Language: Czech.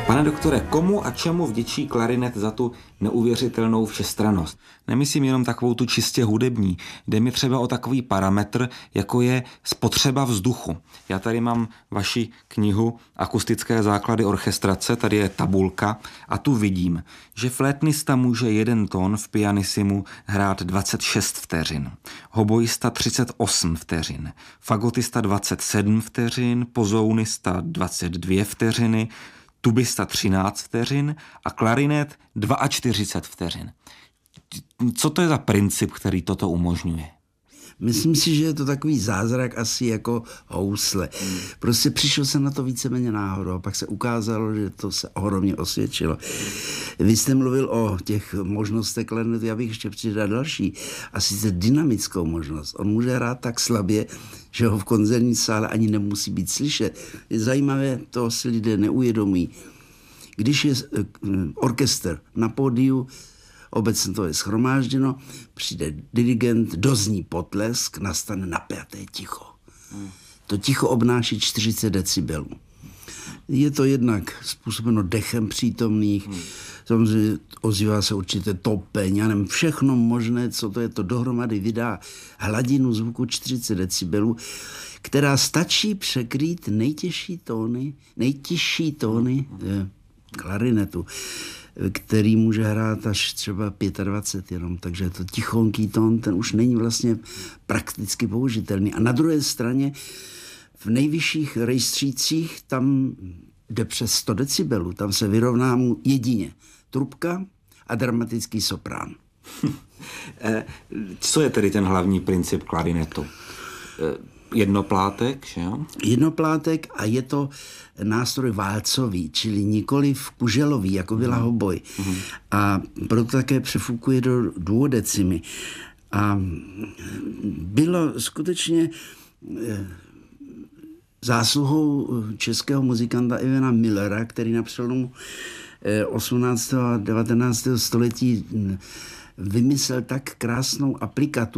Pane doktore, komu a čemu vděčí klarinet za tu neuvěřitelnou všestrannost? Nemyslím jenom takovou tu čistě hudební. Jde mi třeba o takový parametr, jako je spotřeba vzduchu. Já tady mám vaši knihu Akustické základy orchestrace, tady je tabulka a tu vidím, že flétnista může jeden tón v pianisimu hrát 26 vteřin, hoboista 38 vteřin, fagotista 27 vteřin, pozounista 22 vteřiny, tubista 13 vteřin a klarinet 42 vteřin. Co to je za princip, který toto umožňuje? Myslím si, že je to takový zázrak asi jako housle. Prostě přišel jsem na to víceméně náhodou a pak se ukázalo, že to se ohromně osvědčilo. Vy jste mluvil o těch možnostech klarinetu, já bych ještě přidal další, a sice dynamickou možnost. On může hrát tak slabě, že ho v koncertní sále ani nemusí být slyšet. Je zajímavé, to si lidé neuvědomují. Když je orchestr na pódiu, obecně to je shromážděno, přijde dirigent, dozní potlesk, nastane napjaté ticho. To ticho obnáší 40 decibelů. Je to jednak způsobeno dechem přítomných, samozřejmě ozývá se určitě topeň, já nevím, všechno možné, co to je, to dohromady vydá hladinu zvuku 40 decibelů, která stačí překrýt nejtěžší tóny klarinetu, který může hrát až třeba 25 jenom, takže to tichonký tón, ten už není vlastně prakticky použitelný. A na druhé straně v nejvyšších rejstřících tam jde přes 100 decibelů, tam se vyrovná mu jedině trubka a dramatický soprán. Co je tedy ten hlavní princip klarinetu? Jednoplátek, že jo? Jednoplátek a je to nástroj válcový, čili nikoliv kuželový, jako byla hoboj. A proto také přefukuje do duodecimy. A bylo skutečně zásluhou českého muzikanta Ivana Millera, který na přelomu 18. a 19. století vymyslel tak krásnou aplikaturu